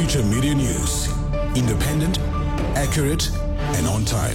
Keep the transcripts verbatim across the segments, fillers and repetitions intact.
Future Media News. Independent, accurate, and on time.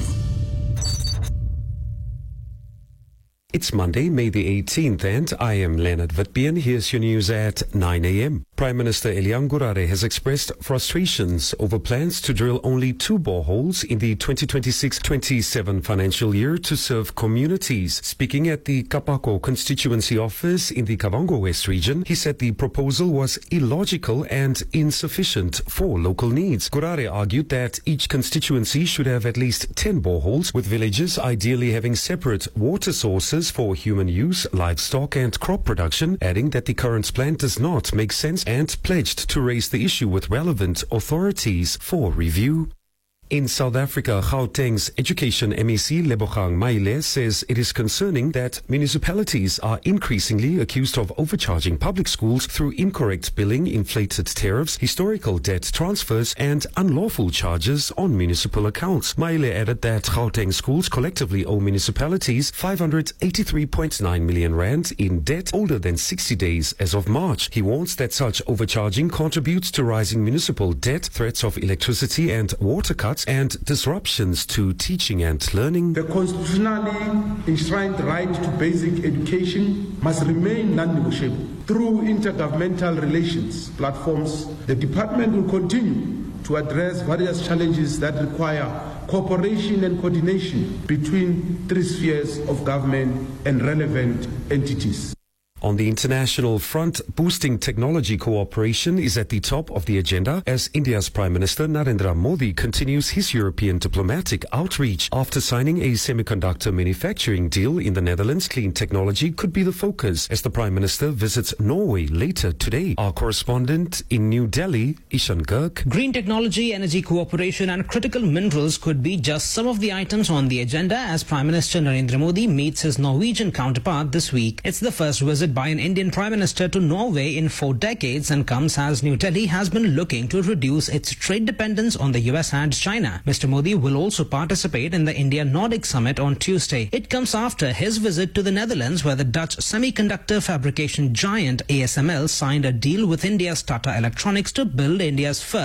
It's Monday, May the eighteenth, and I am Leonard Witbeen. Here's your news at nine a.m. Prime Minister Eliang Gurare has expressed frustrations over plans to drill only two boreholes in the twenty twenty-six twenty-seven financial year to serve communities. Speaking at the Kapako constituency office in the Kavango West region, he said the proposal was illogical and insufficient for local needs. Gurare argued that each constituency should have at least ten boreholes, with villages ideally having separate water sources for human use, livestock and crop production, adding that the current plan does not make sense and pledged to raise the issue with relevant authorities for review. In South Africa, Gauteng's Education M E C Lebogang Maile says it is concerning that municipalities are increasingly accused of overcharging public schools through incorrect billing, inflated tariffs, historical debt transfers and unlawful charges on municipal accounts. Maile added that Gauteng schools collectively owe municipalities five hundred eighty-three point nine million rand in debt older than sixty days as of March. He warns that such overcharging contributes to rising municipal debt, threats of electricity and water cuts, and disruptions to teaching and learning. The constitutionally enshrined right to basic education must remain non-negotiable. Through intergovernmental relations platforms, the department will continue to address various challenges that require cooperation and coordination between three spheres of government and relevant entities. On the international front, boosting technology cooperation is at the top of the agenda as India's Prime Minister Narendra Modi continues his European diplomatic outreach. After signing a semiconductor manufacturing deal in the Netherlands, clean technology could be the focus as the Prime Minister visits Norway later today. Our correspondent in New Delhi, Ishan Girk. Green technology, energy cooperation and critical minerals could be just some of the items on the agenda as Prime Minister Narendra Modi meets his Norwegian counterpart this week. It's the first visit by an Indian Prime Minister to Norway in four decades and comes as New Delhi has been looking to reduce its trade dependence on the U S and China. Mister Modi will also participate in the India Nordic Summit on Tuesday. It comes after his visit to the Netherlands, where the Dutch semiconductor fabrication giant A S M L signed a deal with India's Tata Electronics to build India's first